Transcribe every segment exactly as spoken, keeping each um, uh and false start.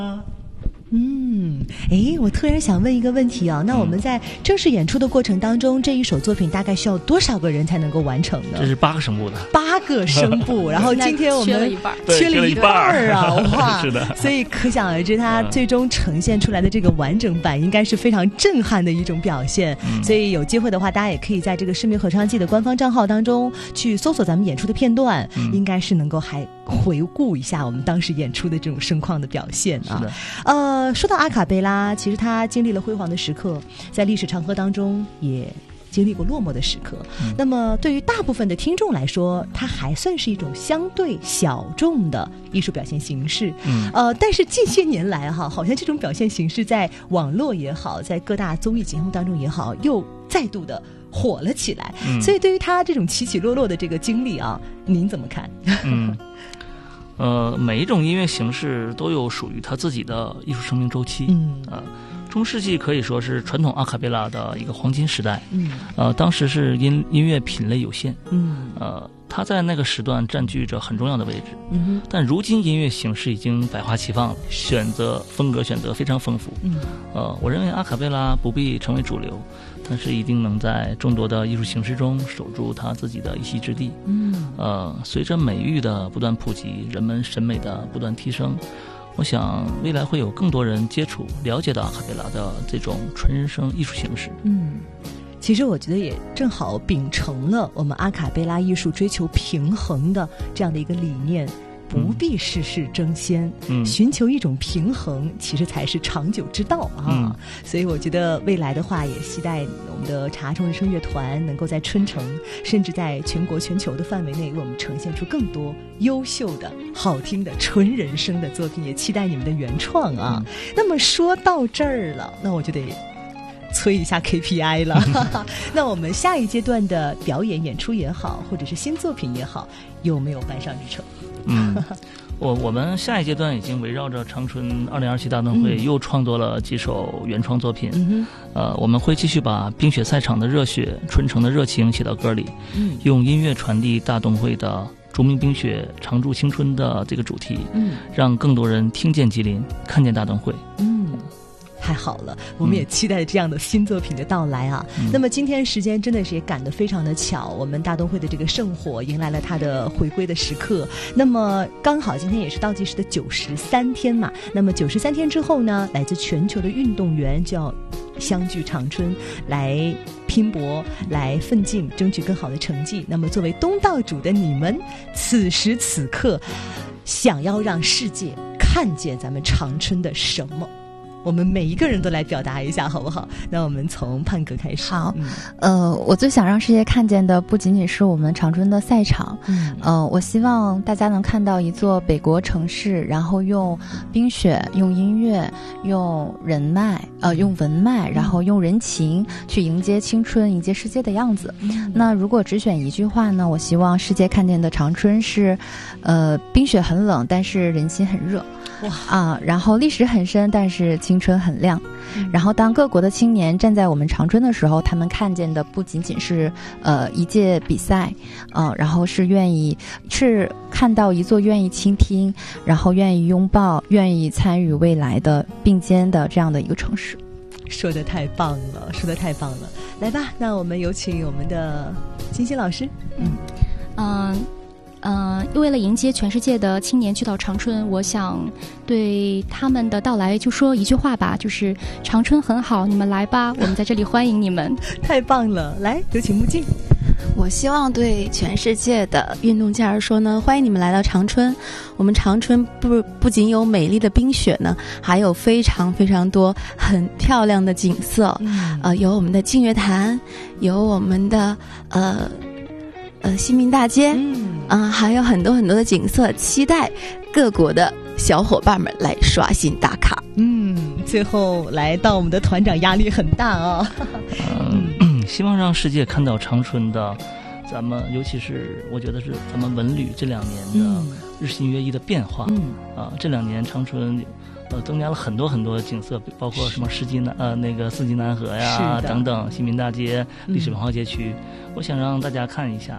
嗯，哎，我突然想问一个问题啊，那我们在正式演出的过程当中，嗯、这一首作品大概需要多少个人才能够完成呢？ 这是八个声部的， 八个声部，然后今天我们缺了一半， 缺了一半啊，哇， 是的， 所以可想而知，它最终呈现出来的这个完整版，应该是非常震撼的一种表现。嗯、所以有机会的话，大家也可以在这个市民合唱季的官方账号当中去搜索咱们演出的片段，嗯、应该是能够还回顾一下我们当时演出的这种盛况的表现啊。 是的， 呃，说到阿卡贝拉，其实它经历了辉煌的时刻，在历史长河当中也经历过落寞的时刻。嗯、那么对于大部分的听众来说，它还算是一种相对小众的艺术表现形式。嗯，呃，但是近些年来哈，好像这种表现形式在网络也好，在各大综艺节目当中也好，又再度的火了起来。嗯、所以对于他这种起起落落的这个经历啊，您怎么看？ 嗯。呃，每一种音乐形式都有属于它自己的艺术生命周期。嗯，呃，中世纪可以说是传统阿卡贝拉的一个黄金时代。嗯，呃，当时是音音乐品类有限。嗯，呃，它在那个时段占据着很重要的位置。嗯，但如今音乐形式已经百花齐放了，选择风格选择非常丰富。嗯，呃，我认为阿卡贝拉不必成为主流，但是一定能在众多的艺术形式中守住它自己的一席之地。嗯，呃，随着美育的不断普及，人们审美的不断提升，我想未来会有更多人接触、了解到阿卡贝拉的这种纯人声艺术形式。 嗯，其实我觉得也正好秉承了我们阿卡贝拉艺术追求平衡的这样的一个理念。不必事事争先，嗯，寻求一种平衡，其实才是长久之道啊！嗯、所以我觉得未来的话，也期待我们的茶中人声乐团能够在春城，甚至在全国全球的范围内，为我们呈现出更多优秀的、好听的纯人声的作品。也期待你们的原创啊！嗯、那么说到这儿了，那我就得催一下 K P I 了。那我们下一阶段的表演、演出也好，或者是新作品也好，有没有搬上日程？ 嗯，我我们下一阶段已经围绕着长春二零二七大灯会又创作了几首原创作品。嗯、呃，我们会继续把冰雪赛场的热血、春城的热情写到歌里，嗯、用音乐传递大灯会的逐名冰雪、常驻青春的这个主题，嗯、让更多人听见吉林，看见大灯会。嗯。 太好了，我们也期待这样的新作品的到来啊。嗯、那么今天时间真的是也赶得非常的巧，我们大灯会的这个圣火迎来了它的回归的时刻。那么刚好今天也是倒计时的九十三天嘛，那么九十三天之后呢，来自全球的运动员就要相聚长春，来拼搏，来奋进，争取更好的成绩。那么作为东道主的你们，此时此刻想要让世界看见咱们长春的什么？我们每一个人都来表达一下好不好？那我们从盼哥开始。 好，嗯、呃，我最想让世界看见的不仅仅是我们长春的赛场，嗯，呃，我希望大家能看到一座北国城市，然后用冰雪、用音乐、用人脉，呃，用文脉，然后用人情去迎接青春、迎接世界的样子。嗯、那如果只选一句话呢？我希望世界看见的长春是，呃，冰雪很冷，但是人心很热。哇啊！然后历史很深，但是青春很亮。嗯、然后当各国的青年站在我们长春的时候，他们看见的不仅仅是呃一届比赛，呃，然后是愿意是看到一座愿意倾听，然后愿意拥抱、愿意参与未来的并肩的这样的一个城市。 说得太棒了，说得太棒了！来吧，那我们有请我们的金星老师。 嗯嗯。嗯、呃，为了迎接全世界的青年去到长春，我想对他们的到来就说一句话吧，就是长春很好，你们来吧，我们在这里欢迎你们。 太棒了，来，有请木镜。 我希望对全世界的运动健儿说呢，欢迎你们来到长春。我们长春不不仅有美丽的冰雪呢，还有非常非常多很漂亮的景色。嗯、呃，有我们的净月潭，有我们的呃。呃，新民大街，嗯，啊、呃，还有很多很多的景色，期待各国的小伙伴们来刷新打卡。 嗯，最后来到我们的团长压力很大啊、 哦。嗯，希望让世界看到长春的，咱们尤其是我觉得是咱们文旅这两年的日新月异的变化。嗯，啊，这两年长春。呃，增加了很多很多的景色，包括什么世纪南呃那个四季南河呀等等，新民大街、历史文化街区。嗯、我想让大家看一下，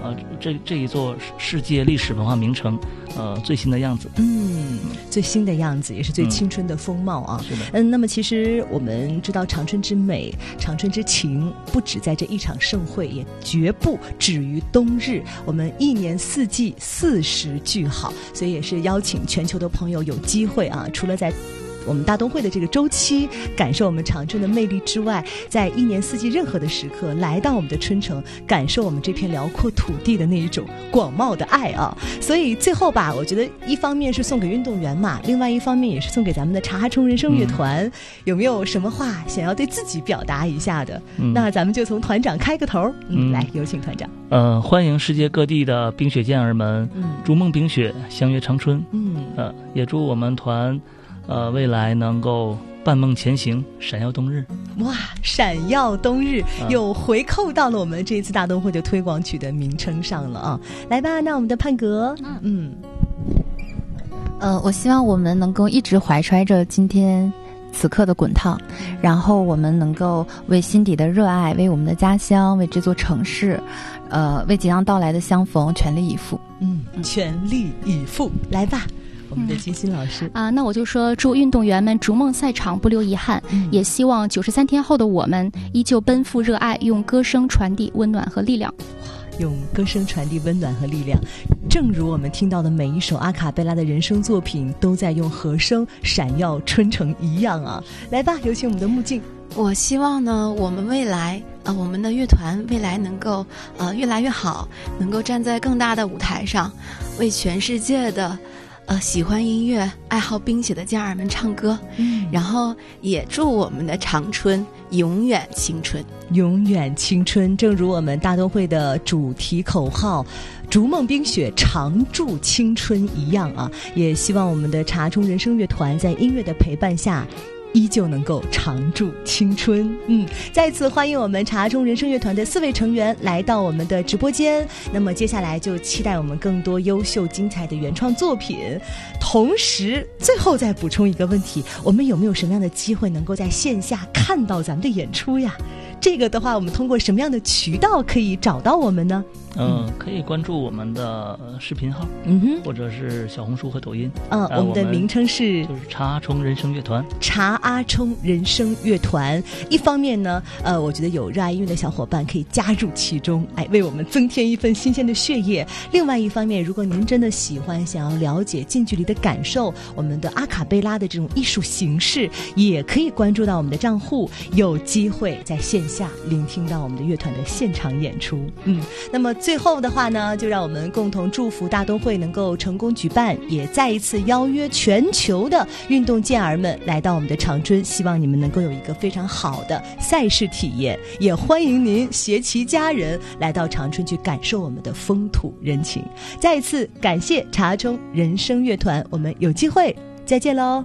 呃这这一座世界历史文化名城呃最新的样子。 嗯，最新的样子也是最青春的风貌啊。 嗯、是的。 嗯，那么其实我们知道长春之美、长春之情，不止在这一场盛会，也绝不止于冬日。我们一年四季四时俱好，所以也是邀请全球的朋友有机会啊，除了在我们大冬会的这个周期感受我们长春的魅力之外，在一年四季任何的时刻来到我们的春城，感受我们这片辽阔土地的那一种广袤的爱啊！所以最后吧，我觉得一方面是送给运动员嘛，另外一方面也是送给咱们的茶哈冲人生乐团、嗯、有没有什么话想要对自己表达一下的、嗯、那咱们就从团长开个头。 嗯, 嗯来有请团长。 呃，欢迎世界各地的冰雪健儿们、嗯、逐梦冰雪相约长春。嗯，呃，也祝我们团呃，未来能够伴梦前行，闪耀冬日。 哇，闪耀冬日、啊、又回扣到了我们这一次大冬会的推广曲的名称上了啊！来吧，那我们的盼格，嗯， 呃，我希望我们能够一直怀揣着今天此刻的滚烫，然后我们能够为心底的热爱，为我们的家乡，为这座城市，呃，为即将到来的相逢全力以赴。 嗯，全力以赴，来吧。我们的金鑫老师啊、嗯呃，那我就说祝运动员们逐梦赛场不留遗憾、嗯、也希望九十三天后的我们依旧奔赴热爱，用歌声传递温暖和力量。 用歌声传递温暖和力量，正如我们听到的每一首阿卡贝拉的人生作品都在用和声闪耀春城一样啊！来吧，有请我们的木镜。 我希望呢，我们未来呃，我们的乐团未来能够呃越来越好，能够站在更大的舞台上，为全世界的呃，喜欢音乐、爱好冰雪的家人们唱歌，嗯，然后也祝我们的长春永远青春， 永远青春。正如我们大冬会的主题口号“逐梦冰雪，常驻青春”一样啊，也希望我们的茶冲人生乐团在音乐的陪伴下，依旧能够常驻青春。嗯，再次欢迎我们茶中人生乐团的四位成员来到我们的直播间。那么接下来就期待我们更多优秀精彩的原创作品。同时最后再补充一个问题，我们有没有什么样的机会能够在线下看到咱们的演出呀？这个的话，我们通过什么样的渠道可以找到我们呢？ 嗯，可以关注我们的视频号，嗯哼，或者是小红书和抖音。 嗯、呃，我们的名称是就是茶阿冲人生乐团。 茶阿冲人生乐团，一方面呢，呃，我觉得有热爱音乐的小伙伴可以加入其中，哎，为我们增添一份新鲜的血液。另外一方面，如果您真的喜欢，想要了解近距离的感受我们的阿卡贝拉的这种艺术形式，也可以关注到我们的账户，有机会在线下聆听到我们的乐团的现场演出。嗯，那么最后的话呢，就让我们共同祝福大冬会能够成功举办，也再一次邀约全球的运动健儿们来到我们的长春，希望你们能够有一个非常好的赛事体验，也欢迎您携其家人来到长春去感受我们的风土人情。再一次感谢茶中人生乐团，我们有机会再见喽。